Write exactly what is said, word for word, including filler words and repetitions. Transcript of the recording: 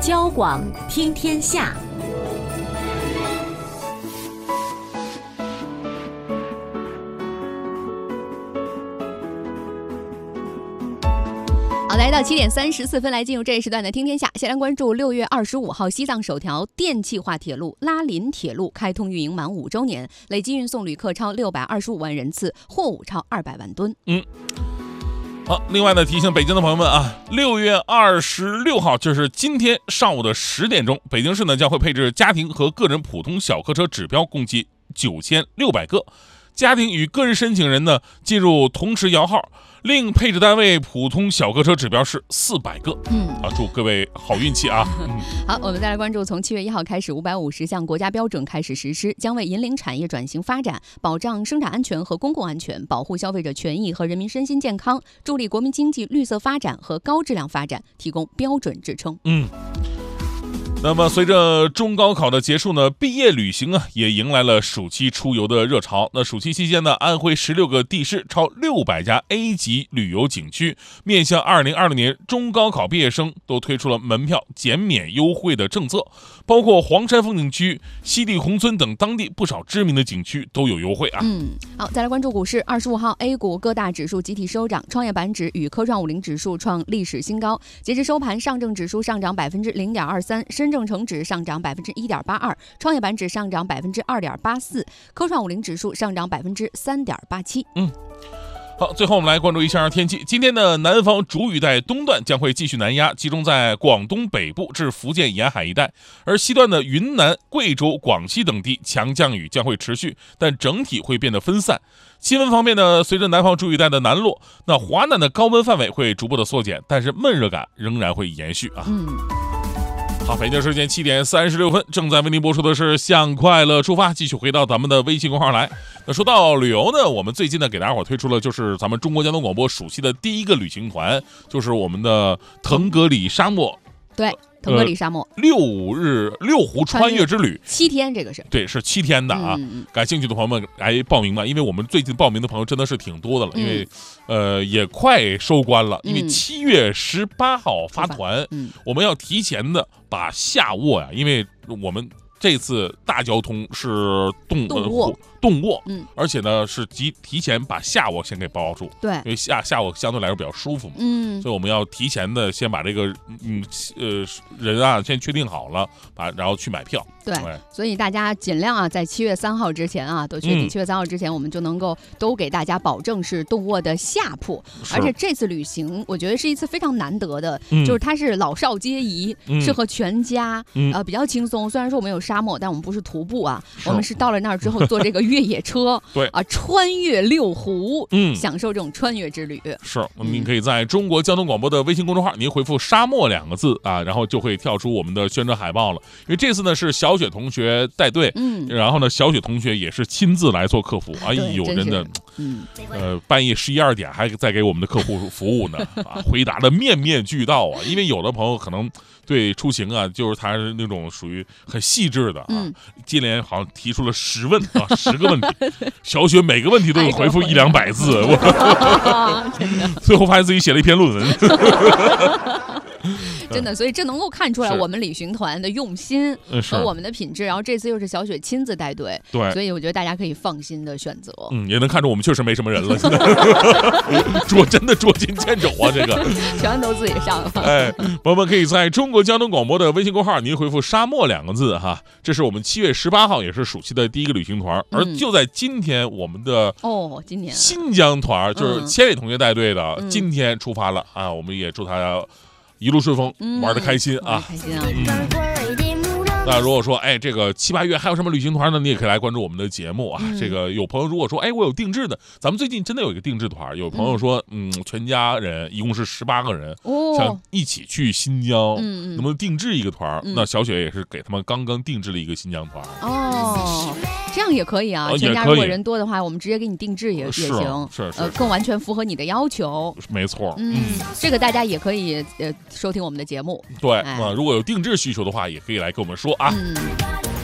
交广听天下。 好，来到七点三十四分，来进入这一时段的听天下。先来关注六月二十五号，西藏首条电气化铁路拉林铁路开通运营满五周年，累计运送旅客超六百二十五万人次，货物超二百万吨。 嗯。好，另外呢，提醒北京的朋友们啊，六月二十六号，就是今天上午的十点钟，北京市呢将会配置家庭和个人普通小客车指标共计九千六百个。家庭与个人申请人呢进入同时摇号，另配置单位普通小客车指标是四百个。嗯啊，祝各位好运气啊！嗯、 好，我们再来关注，从七月一号开始，五百五十项国家标准开始实施，将为引领产业转型发展、保障生产安全和公共安全、保护消费者权益和人民身心健康、助力国民经济绿色发展和高质量发展提供标准支撑。 嗯。那么随着中高考的结束呢，毕业旅行啊也迎来了暑期出游的热潮。那暑期期间呢，安徽十六个地市超六百家 A 级旅游景区面向二零二六年中高考毕业生都推出了门票减免优惠的政策，包括黄山风景区、西递宏村等当地不少知名的景区都有优惠啊。 嗯，好，再来关注股市。二十五号 A 股各大指数集体收涨，创业板指与科创五零指数创历史新高。截至收盘，上证指数上涨百分之零点二三，深深证成指上涨百分之一点八二，创业板指上涨百分之二点八四，科创五零指数上涨百分之三点八七。 嗯。好，最后我们来关注一下天气。今天的南方主雨带东段将会继续南压，集中在广东北部至福建沿海一带，而西段的云南、贵州、广西等地强降雨将会持续，但整体会变得分散。气温方面呢，随着南方主雨带的南落，那华南的高温范围会逐步的缩减，但是闷热感仍然会延续啊。 嗯。 好，北京时间七点三十六分，正在为您播出的是向快乐出发，继续回到咱们的微信公号来。那说到旅游呢，我们最近呢给大家伙推出了就是咱们中国交通广播暑期的第一个旅行团，就是我们的腾格里沙漠。 对。腾格里沙漠、 呃、六日六湖穿越之旅， 七天，这个是对，是七天的啊。嗯、感兴趣的朋友们来报名吧，因为我们最近报名的朋友真的是挺多的了，嗯、因为呃也快收官了，因为七月十八号发团，嗯、我们要提前的把夏卧呀，因为我们这次大交通是动动卧。 动卧， 嗯， 而且呢是提提前把下卧先给包住， 对， 因为下下卧相对来说比较舒服嘛， 嗯， 所以我们要提前的先把这个嗯呃人啊先确定好了，把然后去买票， 对，所以大家尽量啊在七月三号之前啊都确定，七、嗯、月三号之前我们就能够都给大家保证是动卧的下铺，而且这次旅行我觉得是一次非常难得的，嗯、就是它是老少皆宜，嗯、适合全家，嗯、呃比较轻松。虽然说我们有沙漠，但我们不是徒步啊，我们是到了那儿之后坐这个越野车， 对啊，穿越六湖，嗯，享受这种穿越之旅。 是，您可以在中国交通广播的微信公众号，您回复"沙漠"两个字啊，然后就会跳出我们的宣传海报了。因为这次呢是小雪同学带队，嗯，然后呢小雪同学也是亲自来做客服，哎呦，真的，嗯，呃，半夜十一二点还在给我们的客户服务呢，啊，回答的面面俱到啊。因为有的朋友可能对出行啊，就是他是那种属于很细致的啊，嗯、接连好像提出了十问啊，十个问题。小雪每个问题都有回复一两百字，我最后发现自己写了一篇论文。 真的，所以这能够看出来我们旅行团的用心和我们的品质。然后这次又是小雪亲自带队， 对， 所以我觉得大家可以放心的选择。 嗯，也能看出我们确实没什么人了，捉真的捉襟见肘啊，这个全都自己上了。 哎，朋友们可以在中国交通广播的微信公号，您回复"沙漠"两个字哈。这是我们七月十八号，也是暑期的第一个旅行团，而就在今天，我们的哦，今年新疆团就是千里同学带队的，嗯、今天出发了啊！我们也祝他一路顺风，嗯、玩得开心啊！ 开心啊！ 嗯那如果说哎这个七八月还有什么旅行团呢，你也可以来关注我们的节目啊。嗯、这个有朋友如果说哎我有定制的，咱们最近真的有一个定制团，有朋友说嗯全家人一共是十八个人，哦、想一起去新疆，嗯、能不能定制一个团？嗯、那小雪也是给他们刚刚定制了一个新疆团。 哦，这样也可以啊。 呃、 全家如果人多的话，我们直接给你定制也也行， 是 是, 是呃更完全符合你的要求。 没错， 嗯，嗯这个大家也可以呃收听我们的节目。 对，啊、哎呃，如果有定制需求的话，也可以来跟我们说啊。 嗯。